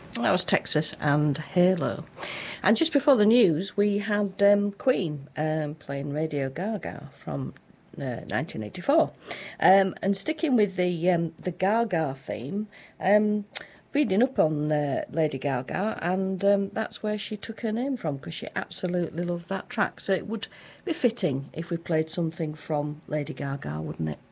That was Texas and Halo. And just before the news, we had Queen playing Radio Gaga from 1984. And sticking with the Gaga theme, reading up on Lady Gaga, and that's where she took her name from, because she absolutely loved that track. So it would be fitting if we played something from Lady Gaga, wouldn't it?